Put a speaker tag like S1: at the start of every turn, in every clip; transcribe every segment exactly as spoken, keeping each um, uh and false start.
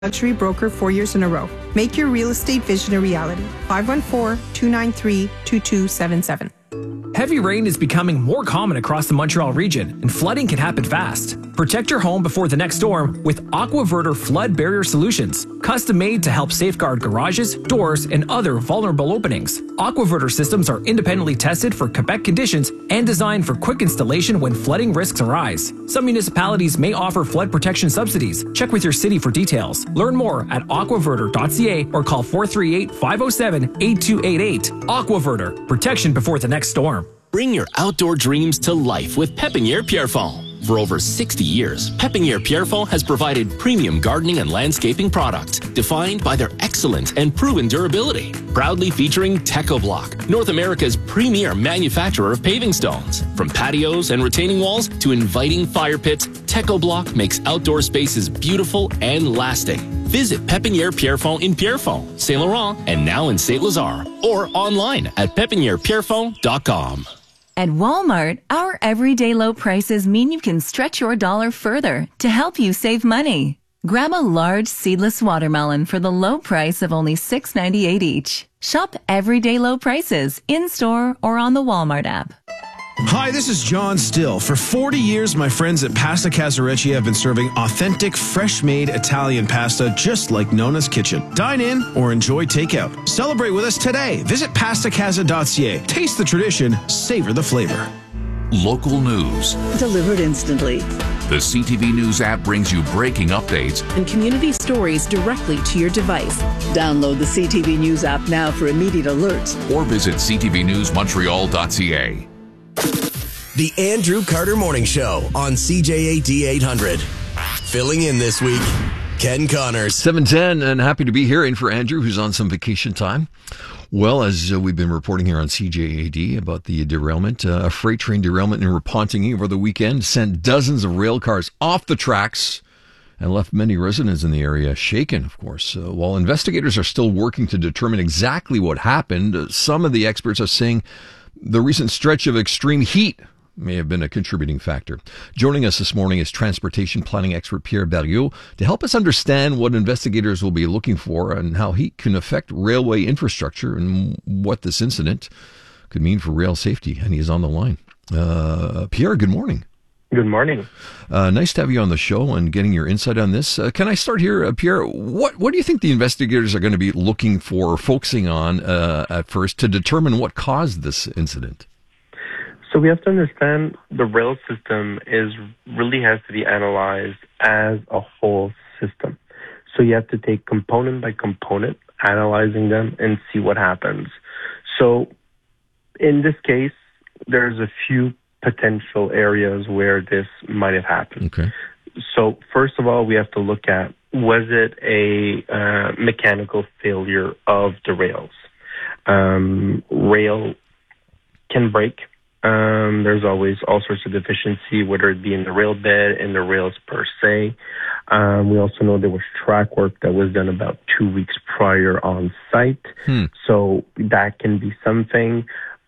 S1: Luxury broker four years in a row. Make your real estate vision a reality. five one four, two nine three, two two seven seven.
S2: Heavy rain is becoming more common across the Montreal region, and flooding can happen fast. Protect your home before the next storm with AquaVerter Flood Barrier Solutions, custom made to help safeguard garages, doors, and other vulnerable openings. AquaVerter systems are independently tested for Quebec conditions and designed for quick installation when flooding risks arise. Some municipalities may offer flood protection subsidies. Check with your city for details. Learn more at aquaverter dot c a or call four three eight, five zero seven, eight two eight eight. AquaVerter, protection before the next storm.
S3: Bring your outdoor dreams to life with Pépinière Pierrefonds. For over sixty years, Pépinière Pierrefonds has provided premium gardening and landscaping products defined by their excellent and proven durability. Proudly featuring TechoBlock, North America's premier manufacturer of paving stones. From patios and retaining walls to inviting fire pits, TechoBlock makes outdoor spaces beautiful and lasting. Visit Pépinière Pierrefonds in Pierrefonds, Saint Laurent, and now in Saint Lazare, or online at pépinière pierrefonds dot com.
S4: At Walmart, our everyday low prices mean you can stretch your dollar further to help you save money. Grab a large seedless watermelon for the low price of only six ninety-eight each. Shop everyday low prices in-store or on the Walmart app.
S5: Hi, this is John Still. For forty years, my friends at Pasta Casarecci have been serving authentic, fresh-made Italian pasta just like Nona's Kitchen. Dine in or enjoy takeout. Celebrate with us today. Visit pasta casa dot c a. Taste the tradition, savor the flavor.
S6: Local news.
S7: Delivered instantly.
S6: The C T V News app brings you breaking updates
S7: and community stories directly to your device. Download the C T V News app now for immediate alerts.
S6: Or visit c t v news montreal dot c a.
S8: The Andrew Carter Morning Show on C J A D eight hundred. Filling in this week, Ken Connors.
S9: seven ten, and happy to be here in for Andrew, who's on some vacation time. Well, as uh, we've been reporting here on C J A D about the derailment, uh, a freight train derailment in Repentigny over the weekend sent dozens of rail cars off the tracks and left many residents in the area shaken, of course. Uh, while investigators are still working to determine exactly what happened, uh, some of the experts are saying the recent stretch of extreme heat may have been a contributing factor. Joining us this morning is transportation planning expert Pierre Berriot to help us understand what investigators will be looking for and how heat can affect railway infrastructure and what this incident could mean for rail safety. And he's on the line. Uh, Pierre, good morning.
S10: Good morning.
S9: Uh, nice to have you on the show and getting your insight on this. Uh, can I start here, uh, Pierre? What what do you think the investigators are going to be looking for, or focusing on uh, at first, to determine what caused this incident?
S10: So we have to understand the rail system is really has to be analyzed as a whole system. So you have to take component by component, analyzing them, and see what happens. So in this case, there's a few potential areas where this might have happened.
S9: Okay.
S10: So first of all, we have to look at, was it a uh, mechanical failure of the rails? Um, rail can break. Um, there's always all sorts of deficiency, whether it be in the rail bed, in the rails per se. Um, we also know there was track work that was done about two weeks prior on site.
S9: Hmm.
S10: So that can be something.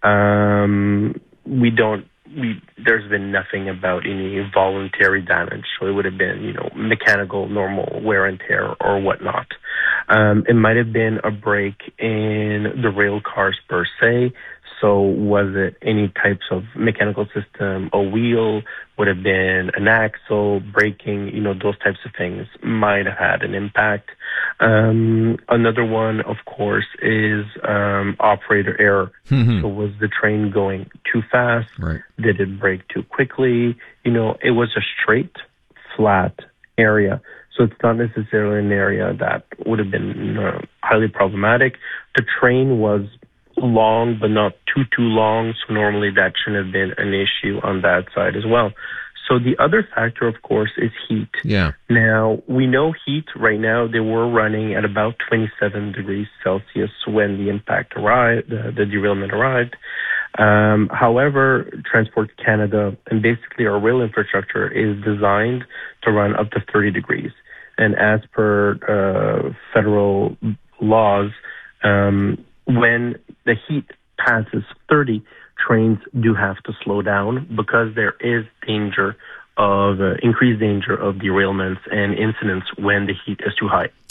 S10: Um, we don't, we, there's been nothing about any voluntary damage. So it would have been, you know, mechanical, normal wear and tear or whatnot. Um, it might have been a break in the rail cars per se. So was it any types of mechanical system? A wheel would have been an axle, braking, you know, those types of things might have had an impact. Um, another one, of course, is um, operator error.
S9: Mm-hmm.
S10: So was the train going too fast?
S9: Right.
S10: Did it brake too quickly? You know, it was a straight, flat area. So it's not necessarily an area that would have been uh, highly problematic. The train was long, but not too, too long. So normally that shouldn't have been an issue on that side as well. So the other factor, of course, is heat.
S9: Yeah.
S10: Now, we know heat right now, they were running at about twenty-seven degrees Celsius when the impact arrived, uh, the derailment arrived. Um, however, Transport Canada and basically our rail infrastructure is designed to run up to thirty degrees. And as per uh, federal laws, um, when the heat passes thirty, trains do have to slow down because there is danger of uh, increased danger of derailments and incidents when the heat is too high.